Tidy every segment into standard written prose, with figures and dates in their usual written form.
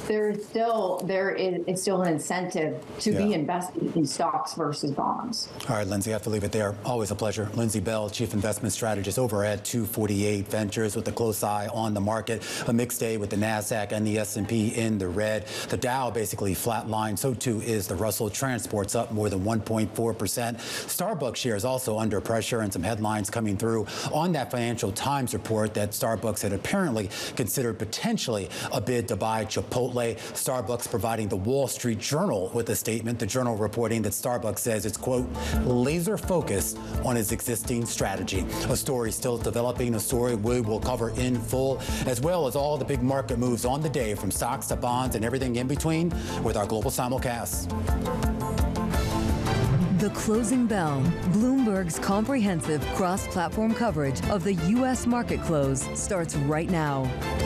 it's still an incentive to be invested in stocks versus bonds. All right, Lindsay, I have to leave it there. Always a pleasure. Lindsay Bell, Chief Investment Strategist over at 248 Ventures, with a close eye on the market. A mixed day with the NASDAQ and the S&P in the red. The Dow basically flatlined. So too is the Russell. Transport's up more than 1.4%. Starbucks shares also under pressure, and some headlines coming through on that Financial Times report that Starbucks had apparently considered potentially a bid to buy Chipotle. Starbucks providing the Wall Street Journal with a statement. The Journal reporting that Starbucks says it's, quote, laser focused on its existing strategy. A story still developing, a story we will cover in full, as well as all the big market moves on the day, from stocks to bonds and everything in between, with our global simulcast. The Closing Bell, Bloomberg's comprehensive cross-platform coverage of the U.S. market close, starts right now.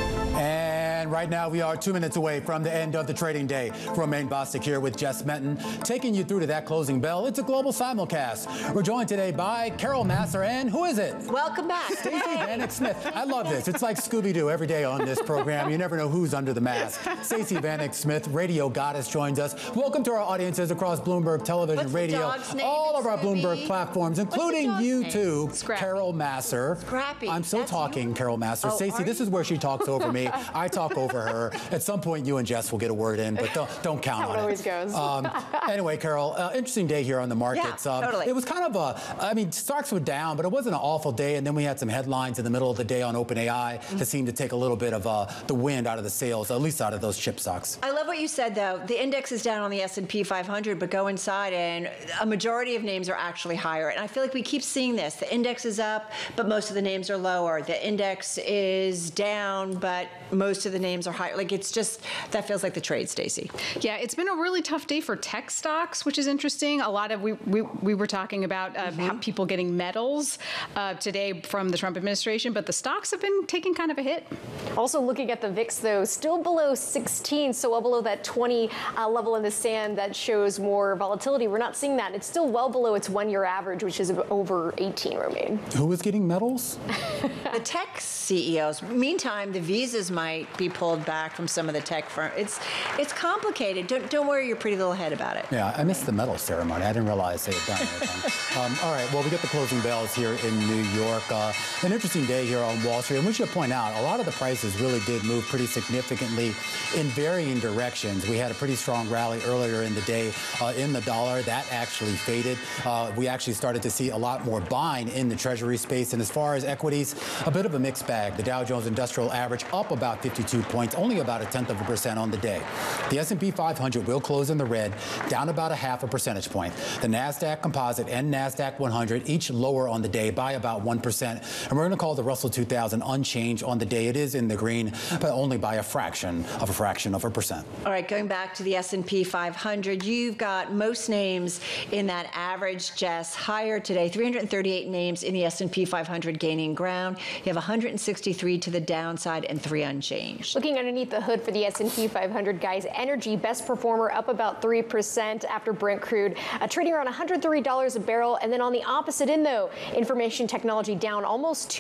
And right now we are 2 minutes away from the end of the trading day. Romaine Bostick here with Jess Menton, taking you through to that closing bell. It's a global simulcast. We're joined today by Carol Massar, and who is it? Welcome back. Stacey Vanek Smith. I love this. It's like Scooby-Doo every day on this program. You never know who's under the mask. Stacey Vanek Smith, radio goddess, joins us. Welcome to our audiences across Bloomberg Television, radio, all of our Bloomberg platforms, including YouTube. Carol Massar. Scrappy. I'm still talking, Carol Massar. Stacey, this is where she talks over me. I talk over her. At some point, you and Jess will get a word in, but don't count on it. How it always goes. Anyway, Carol, interesting day here on the markets. Yeah, totally. It was kind of stocks were down, but it wasn't an awful day. And then we had some headlines in the middle of the day on OpenAI that seemed to take a little bit of the wind out of the sails, at least out of those chip stocks. I love what you said, though. The index is down on the S&P 500, but go inside and a majority of names are actually higher. And I feel like we keep seeing this. The index is up, but most of the names are lower. The index is down, but most of the names are higher. Like, it's just, that feels like the trade, Stacey. Yeah, it's been a really tough day for tech stocks, which is interesting. A lot of, we were talking about how people getting medals today from the Trump administration, but the stocks have been taking kind of a hit. Also looking at the VIX, though, still below 16, so well below that 20 level in the sand that shows more volatility. We're not seeing that. It's still well below its one-year average, which is over 18, Romaine. Who is getting medals? The tech CEOs. Meantime, the visas might be pulled back from some of the tech firms. It's complicated. Don't worry your pretty little head about it. Yeah, I missed the medal ceremony. I didn't realize they had done anything. All right, well, we get the closing bells here in New York. An interesting day here on Wall Street. And we should point out, a lot of the prices really did move pretty significantly in varying directions. We had a pretty strong rally earlier in the day in the dollar. That actually faded. We actually started to see a lot more buying in the Treasury space. And as far as equities, a bit of a mixed bag. The Dow Jones Industrial Average up about 52 points, only about 0.1% on the day. The S&P 500 will close in the red, down about 0.5 percentage point. The NASDAQ Composite and NASDAQ 100 each lower on the day by about 1%. And we're going to call the Russell 2000 unchanged on the day. It is in the green, but only by a fraction of a percent. All right, going back to the S&P 500, you've got most names in that average, Jess, higher today. 338 names in the S&P 500 gaining ground. You have 163 to the downside and 3 unchanged. Looking underneath the hood for the S&P 500, guys, energy best performer up about 3% after Brent crude, trading around $130 a barrel. And then on the opposite end, though, information technology down almost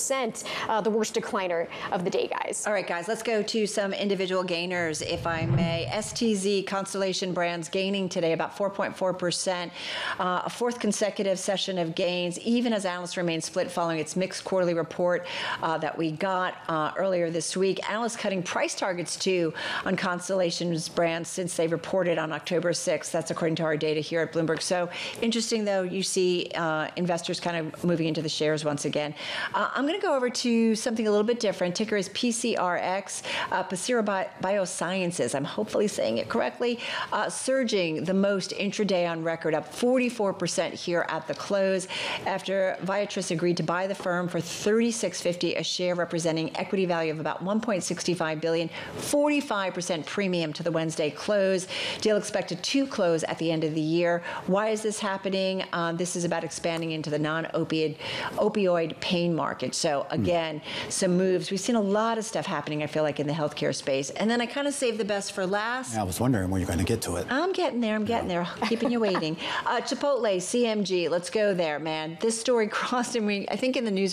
2%, the worst decliner of the day, guys. All right, guys, let's go to some individual gainers, if I may. STZ, Constellation Brands, gaining today about 4.4%, a fourth consecutive session of gains, even as analysts remain split following its mixed quarterly report that we got earlier this week. Analysts cutting price targets, too, on Constellation's brands since they reported on October 6th. That's according to our data here at Bloomberg. So interesting, though, you see investors kind of moving into the shares once again. I'm going to go over to something a little bit different. Ticker is PCRX, Pacira Biosciences. I'm hopefully saying it correctly. Surging the most intraday on record, up 44% here at the close after Viatris agreed to buy the firm for $36.50 a share, representing equity value of about $1.65 billion, 45% premium to the Wednesday close. Deal expected to close at the end of the year. Why is this happening? This is about expanding into the opioid pain market. So again, some moves. We've seen a lot of stuff happening, I feel like, in the healthcare space. And then I kind of saved the best for last. Yeah, I was wondering when you're going to get to it. I'm getting there. I'm getting there. Keeping you waiting. Chipotle, CMG. Let's go there, man. This story crossed, and I think in the news